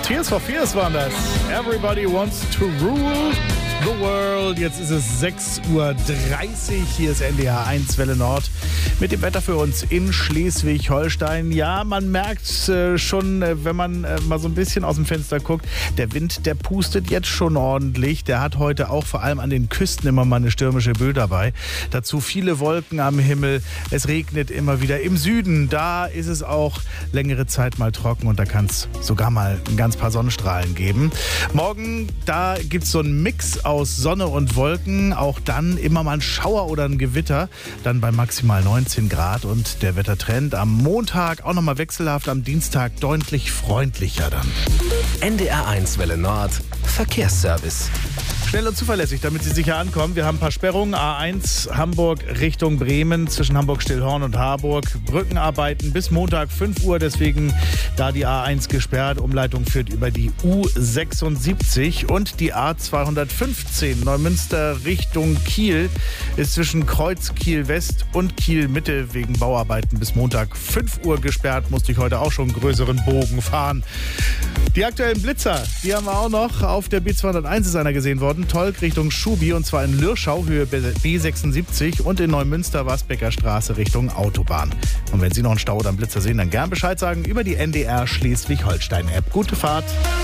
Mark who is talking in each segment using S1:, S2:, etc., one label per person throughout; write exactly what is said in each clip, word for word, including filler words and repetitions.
S1: Tears for Fears waren das. Everybody wants to rule the world. Jetzt ist es sechs Uhr dreißig. Hier ist N D R eins Welle Nord mit dem Wetter für uns in Schleswig-Holstein. Ja, man merkt äh, schon, äh, wenn man äh, mal so ein bisschen aus dem Fenster guckt, der Wind, der pustet jetzt schon ordentlich. Der hat heute auch vor allem an den Küsten immer mal eine stürmische Böe dabei. Dazu viele Wolken am Himmel. Es regnet immer wieder. Im Süden, da ist es auch längere Zeit mal trocken und da kann es sogar mal ein ganz paar Sonnenstrahlen geben. Morgen, da gibt es so einen Mix aus Sonne und Wolken. Auch dann immer mal ein Schauer oder ein Gewitter. Dann bei maximal neunzehn Grad und der Wettertrend am Montag auch nochmal wechselhaft, am Dienstag deutlich freundlicher dann.
S2: N D R eins Welle Nord Verkehrsservice.
S1: Schnell und zuverlässig, damit Sie sicher ankommen. Wir haben ein paar Sperrungen. A eins Hamburg Richtung Bremen zwischen Hamburg-Stillhorn und Harburg. Brückenarbeiten bis Montag fünf Uhr, deswegen da die A eins gesperrt. Umleitung führt über die U sechsundsiebzig und die A zweihundertfünfzehn Neumünster Richtung Kiel ist zwischen Kreuz Kiel West und Kiel Mitte wegen Bauarbeiten bis Montag fünf Uhr gesperrt. Musste ich heute auch schon einen größeren Bogen fahren. Die aktuellen Blitzer, die haben wir auch noch. Auf der B zweihunderteins ist einer gesehen worden. Tolk Richtung Schubi und zwar in Lürschau, Höhe B sechsundsiebzig und in Neumünster Wasbecker Straße Richtung Autobahn. Und wenn Sie noch einen Stau oder einen Blitzer sehen, dann gern Bescheid sagen über die N D R Schleswig-Holstein-App. Gute Fahrt.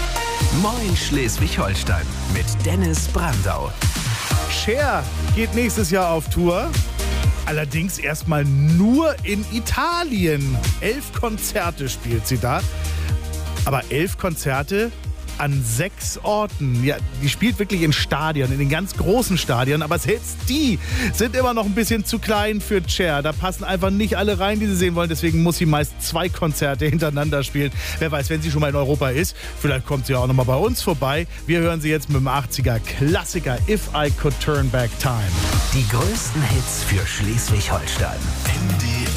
S2: Moin Schleswig-Holstein mit Dennis Brandau.
S1: Cher geht nächstes Jahr auf Tour. Allerdings erstmal nur in Italien. Elf Konzerte spielt sie da. Aber elf Konzerte an sechs Orten. Ja, die spielt wirklich in Stadien, in den ganz großen Stadien. Aber selbst die sind immer noch ein bisschen zu klein für Cher. Da passen einfach nicht alle rein, die sie sehen wollen. Deswegen muss sie meist zwei Konzerte hintereinander spielen. Wer weiß, wenn sie schon mal in Europa ist, vielleicht kommt sie auch noch mal bei uns vorbei. Wir hören sie jetzt mit dem achtziger-Klassiker If I Could Turn Back Time.
S2: Die größten Hits für Schleswig-Holstein.